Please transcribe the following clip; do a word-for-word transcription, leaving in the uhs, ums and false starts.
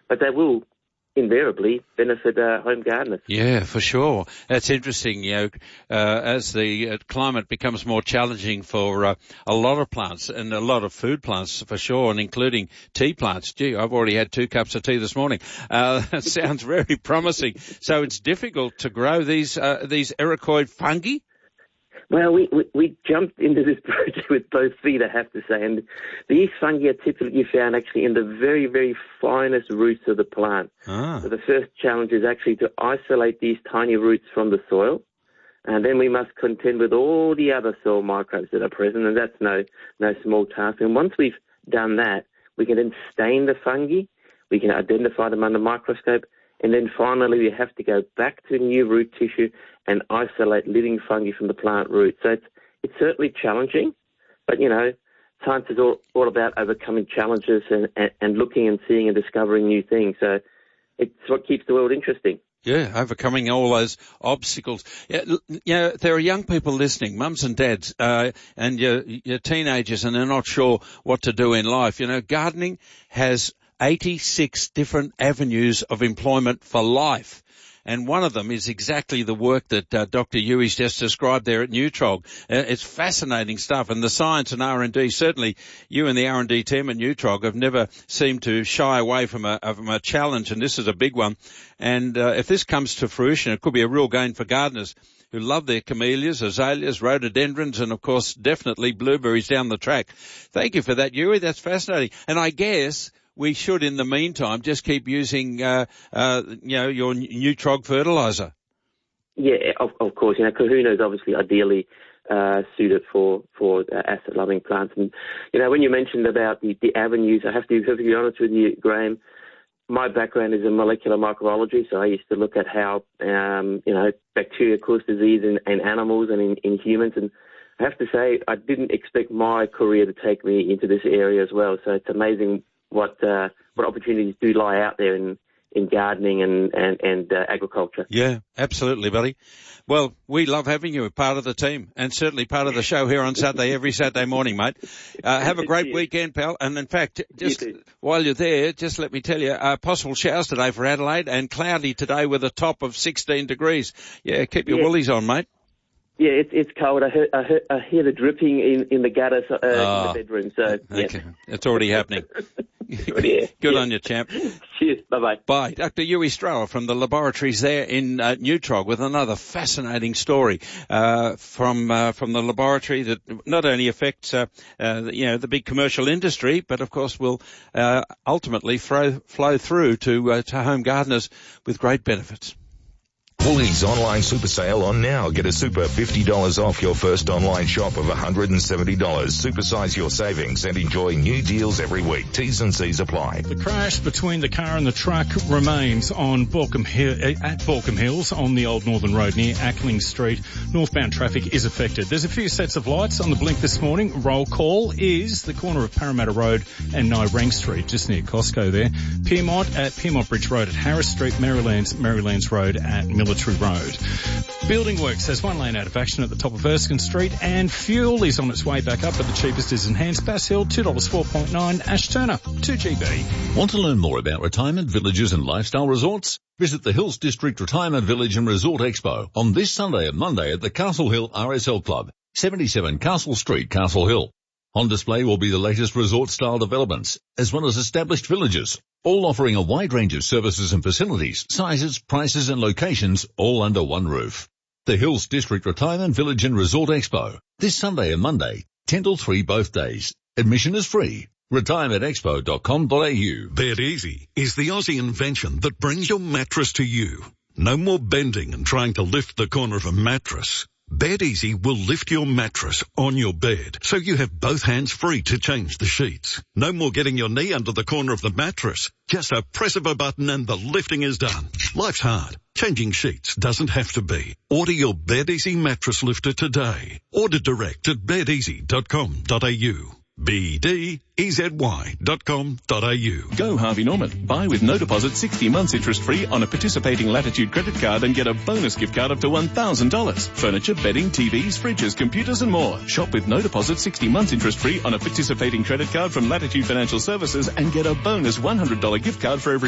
but they will invariably benefit uh, home gardeners. Yeah, for sure. That's interesting. You know, uh, as the uh, climate becomes more challenging for uh, a lot of plants and a lot of food plants for sure, and including tea plants. Gee, I've already had two cups of tea this morning. Uh, that sounds very promising. So it's difficult to grow these uh, these ericoid fungi? Well, we, we, we jumped into this project with both feet, I have to say, and these fungi are typically found actually in the very, very finest roots of the plant. Ah. So the first challenge is actually to isolate these tiny roots from the soil, and then we must contend with all the other soil microbes that are present, and that's no, no small task. And once we've done that, we can then stain the fungi, we can identify them under microscope, and then finally we have to go back to new root tissue and isolate living fungi from the plant roots. So it's, it's certainly challenging, but, you know, science is all, all about overcoming challenges and, and, and looking and seeing and discovering new things. So it's what keeps the world interesting. Yeah, overcoming all those obstacles. Yeah, you know, there are young people listening, mums and dads, uh, and your, your teenagers, and they're not sure what to do in life. You know, gardening has eighty-six different avenues of employment for life. And one of them is exactly the work that uh, Doctor Yui's just described there at Nutrog. Uh, it's fascinating stuff, and the science and R and D, certainly you and the R and D team at Nutrog have never seemed to shy away from a, from a challenge, and this is a big one. And uh, if this comes to fruition, it could be a real gain for gardeners who love their camellias, azaleas, rhododendrons, and, of course, definitely blueberries down the track. Thank you for that, Yui. That's fascinating. And I guess we should, in the meantime, just keep using, uh, uh, you know, your Nutrog fertilizer. Yeah, of, of course. You know, Kahuna is obviously ideally uh, suited for for uh, acid-loving plants. And you know, when you mentioned about the, the avenues, I have to be perfectly honest with you, Graham. My background is in molecular microbiology, so I used to look at how um, you know bacteria cause disease in, in animals and in, in humans. And I have to say, I didn't expect my career to take me into this area as well. So it's amazing what uh, what opportunities do lie out there in, in gardening and, and, and uh, agriculture. Yeah, absolutely, buddy. Well, we love having you a part of the team and certainly part of the show here on Saturday, every Saturday morning, mate. Uh, have a great weekend, pal. And in fact, just you while you're there, just let me tell you, uh, possible showers today for Adelaide and cloudy today with a top of sixteen degrees. Yeah, keep your yeah. woolies on, mate. Yeah, it's it's cold. I hear I hear, I hear the dripping in, in the gutters uh, oh, in the bedroom. So yeah. Okay. It's already happening. Good, yeah. Good yeah. on you, champ. Cheers. Bye-bye. Bye. Doctor Yui Strower from the laboratories there in uh, Nutrog with another fascinating story uh, from uh, from the laboratory that not only affects uh, uh, you know the big commercial industry, but of course will uh, ultimately flow flow through to uh, to home gardeners with great benefits. Woolies online super sale on now. Get a super fifty dollars off your first online shop of one hundred seventy dollars. Supersize your savings and enjoy new deals every week. T's and C's apply. The crash between the car and the truck remains on Borkham Hill, at Borkham Hills on the Old Northern Road near Ackling Street. Northbound traffic is affected. There's a few sets of lights on the blink this morning. Roll call is the corner of Parramatta Road and Nyrang Street, just near Costco there. Piermont at Piermont Bridge Road at Harris Street. Marylands, Marylands Road at Military Road. Building Works has one lane out of action at the top of Erskine Street, and fuel is on its way back up, but the cheapest is enhanced. Bass Hill, two dollars four point nine. Ash Turner, two G B. Want to learn more about retirement villages and lifestyle resorts? Visit the Hills District Retirement Village and Resort Expo on this Sunday and Monday at the Castle Hill R S L Club, seventy-seven Castle Street, Castle Hill. On display will be the latest resort-style developments, as well as established villages, all offering a wide range of services and facilities, sizes, prices and locations, all under one roof. The Hills District Retirement Village and Resort Expo, this Sunday and Monday, ten till three both days. Admission is free. retirement expo dot com dot a u. Bed Easy is the Aussie invention that brings your mattress to you. No more bending and trying to lift the corner of a mattress. Bed Easy will lift your mattress on your bed, so you have both hands free to change the sheets. No more getting your knee under the corner of the mattress. Just a press of a button and the lifting is done. Life's hard. Changing sheets doesn't have to be. Order your Bed Easy mattress lifter today. Order direct at bed easy dot com dot a u. B D E Z Y dot com dot a u. Go Harvey Norman. Buy with no deposit sixty months interest free on a participating Latitude credit card and get a bonus gift card up to one thousand dollars. Furniture, bedding, T Vs, fridges, computers and more. Shop with no deposit sixty months interest free on a participating credit card from Latitude Financial Services and get a bonus one hundred dollars gift card for every